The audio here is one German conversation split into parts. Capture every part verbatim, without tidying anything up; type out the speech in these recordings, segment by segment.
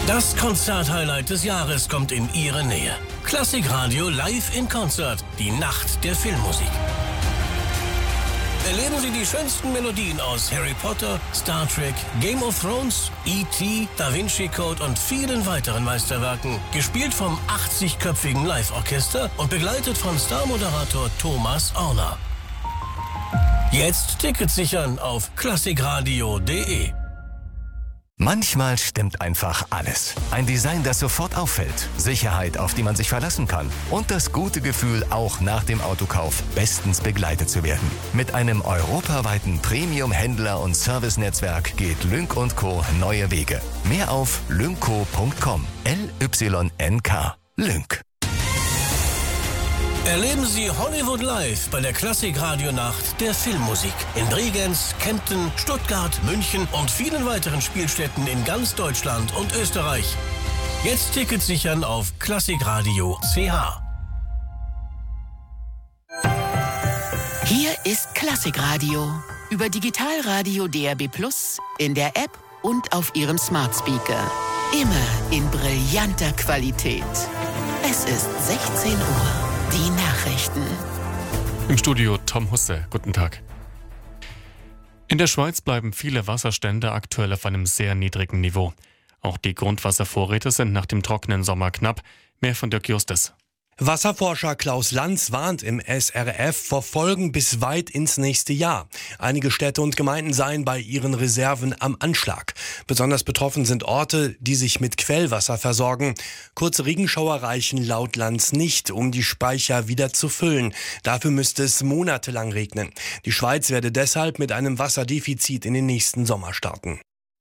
Das Konzert-Highlight des Jahres kommt in Ihre Nähe. Klassikradio live in Konzert, die Nacht der Filmmusik. Erleben Sie die schönsten Melodien aus Harry Potter, Star Trek, Game of Thrones, E T, Da Vinci Code und vielen weiteren Meisterwerken. Gespielt vom achtzigköpfigen Live-Orchester und begleitet von Star-Moderator Thomas Orner. Jetzt Tickets sichern auf klassikradio punkt de. Manchmal stimmt einfach alles. Ein Design, das sofort auffällt. Sicherheit, auf die man sich verlassen kann. Und das gute Gefühl, auch nach dem Autokauf bestens begleitet zu werden. Mit einem europaweiten Premium-Händler- und Servicenetzwerk geht Lynk und Co. neue Wege. Mehr auf lynco punkt com. L Y N K. Lynk. Erleben Sie Hollywood live bei der Klassik-Radio-Nacht der Filmmusik in Bregenz, Kempten, Stuttgart, München und vielen weiteren Spielstätten in ganz Deutschland und Österreich. Jetzt Tickets sichern auf klassikradio punkt c h. Hier ist Klassikradio über Digitalradio D A B plus, in der App und auf Ihrem Smart Speaker. Immer in brillanter Qualität. Es ist sechzehn Uhr. Die Nachrichten. Im Studio Tom Husse. Guten Tag. In der Schweiz bleiben viele Wasserstände aktuell auf einem sehr niedrigen Niveau. Auch die Grundwasservorräte sind nach dem trockenen Sommer knapp. Mehr von Dirk Justus. Wasserforscher Klaus Lanz warnt im S R F vor Folgen bis weit ins nächste Jahr. Einige Städte und Gemeinden seien bei ihren Reserven am Anschlag. Besonders betroffen sind Orte, die sich mit Quellwasser versorgen. Kurze Regenschauer reichen laut Lanz nicht, um die Speicher wieder zu füllen. Dafür müsste es monatelang regnen. Die Schweiz werde deshalb mit einem Wasserdefizit in den nächsten Sommer starten.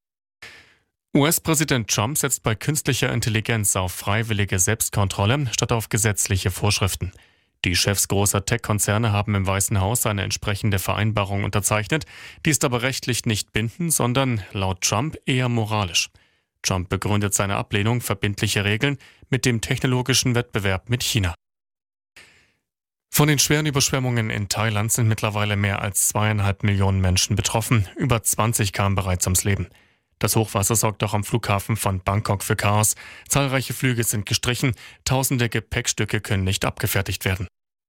U S-Präsident Trump setzt bei künstlicher Intelligenz auf freiwillige Selbstkontrolle statt auf gesetzliche Vorschriften. Die Chefs großer Tech-Konzerne haben im Weißen Haus eine entsprechende Vereinbarung unterzeichnet. Die ist aber rechtlich nicht bindend, sondern laut Trump eher moralisch. Trump begründet seine Ablehnung verbindlicher Regeln mit dem technologischen Wettbewerb mit China. Von den schweren Überschwemmungen in Thailand sind mittlerweile mehr als zweieinhalb Millionen Menschen betroffen. Über zwanzig kamen bereits ums Leben. Das Hochwasser sorgt auch am Flughafen von Bangkok für Chaos. Zahlreiche Flüge sind gestrichen, tausende Gepäckstücke können nicht abgefertigt werden.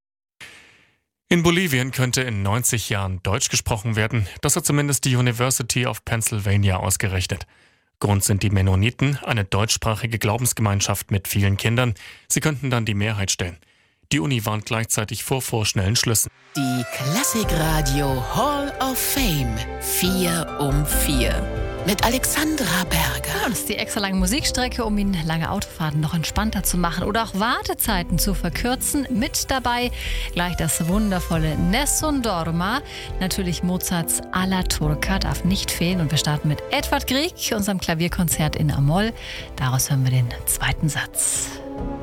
In Bolivien könnte in neunzig Jahren Deutsch gesprochen werden. Das hat zumindest die University of Pennsylvania ausgerechnet. Grund sind die Mennoniten, eine deutschsprachige Glaubensgemeinschaft mit vielen Kindern. Sie könnten dann die Mehrheit stellen. Die Uni warnt gleichzeitig vor vorschnellen Schlüssen. Die Klassikradio Hall of Fame vier um vier mit Alexandra Berger. Ja, das ist die extra lange Musikstrecke, um Ihnen lange Autofahrten noch entspannter zu machen oder auch Wartezeiten zu verkürzen. Mit dabei gleich das wundervolle Nessun Dorma. Natürlich Mozarts Alla Turca darf nicht fehlen. Und wir starten mit Edvard Grieg, unserem Klavierkonzert in A-Moll. Daraus hören wir den zweiten Satz.